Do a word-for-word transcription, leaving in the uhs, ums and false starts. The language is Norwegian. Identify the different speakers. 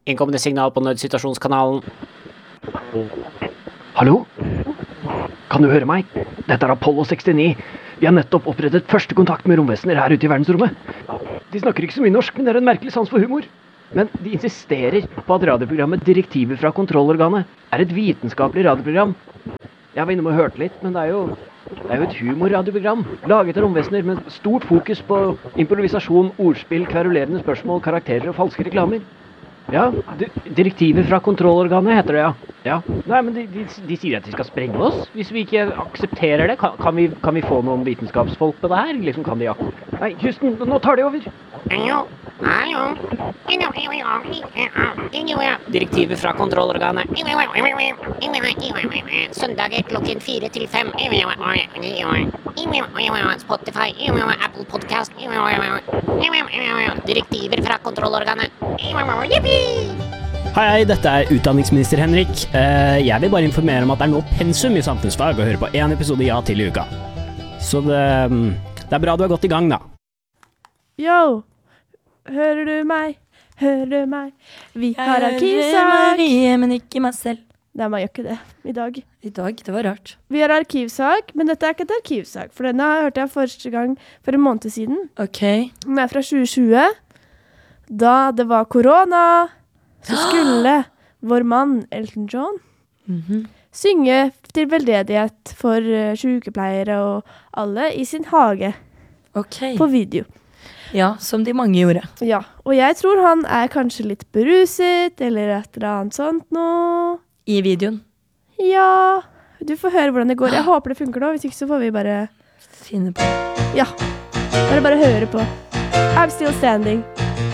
Speaker 1: Innkommende signal på nødsituasjonskanalen.
Speaker 2: Hallo? Kan du høre meg? Dette er Apollo sekstini. Vi har nettopp opprettet første kontakt med romvesener her ute i verdensrommet. De snakker ikke så mye norsk, men det er en merkelig sans for humor. Men de insisterer på at radioprogrammet Direktiver fra kontrollorganet er et vitenskapelig radioprogram. Jeg var innom og hørte litt, men det er jo, det er jo et humorradioprogram laget av romvesener med stort fokus på improvisasjon, ordspill, kverulerende spørsmål, karakterer og falske reklamer. Ja, di- direktiver fra kontrollorganet heter det, ja. Ja. Nei, men de, de, de sier at de skal sprenge oss. Hvis vi ikke aksepterer det, kan, kan, vi, kan vi få noen vitenskapsfolk på det her? Liksom kan de, ja. Nei, Houston, nå tar de over.
Speaker 1: Direktiver fra kontrollorganet. Søndager klokken fire til fem. Spotify, Apple Podcast. Direktiver fra kontrollorganet.
Speaker 3: Hei, hei, dette er utdanningsminister Henrik. Eh, Jeg vil bare informere om at det er nå pensum i samfunnsfag å høre på en episode ja til i uka. Så det, det er bra du er godt i gang, da.
Speaker 4: Yo, hører du meg? Hører du meg? Vi har arkivsak.
Speaker 5: Marie, men ikke meg selv.
Speaker 4: Nei, man gjør ikke det i dag.
Speaker 5: I dag, det var rart.
Speaker 4: Vi har arkivsak, men dette er ikke et arkivsak, for denne hørte jeg første gang for en måned siden.
Speaker 5: Ok.
Speaker 4: Den er fra tjue tjue, da det var korona, så skulle vår mann, Elton John,
Speaker 5: Mhm.
Speaker 4: synge til veldedighet for uh, sykepleiere og alle i sin hage
Speaker 5: Ok.
Speaker 4: på video.
Speaker 5: Ja, som de mange gjorde.
Speaker 4: Ja, og jeg tror han er kanskje litt beruset, eller et eller annet sånt nå.
Speaker 5: I videoen.
Speaker 4: Ja, du får høre hvordan det går. Jeg håper det funker nå, hvis ikke så får vi bare,
Speaker 5: Finne på.
Speaker 4: ja, bare bare høre på. I'm still standing.